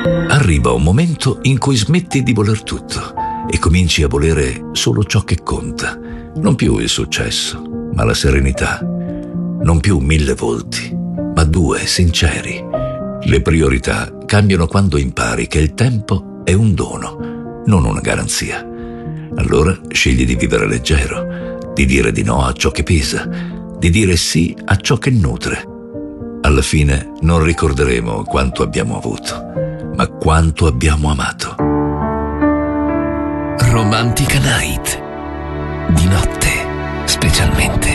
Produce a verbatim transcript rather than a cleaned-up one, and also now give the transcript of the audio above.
Arriva un momento in cui smetti di voler tutto e cominci a volere solo ciò che conta. Non più il successo, ma la serenità. Non più mille volti, ma due sinceri. Le priorità cambiano quando impari che il tempo è un dono, non una garanzia. Allora scegli di vivere leggero, di dire di no a ciò che pesa, di dire sì a ciò che nutre. Alla fine non ricorderemo quanto abbiamo avuto, ma quanto abbiamo amato. Romantica Night. Di notte, specialmente.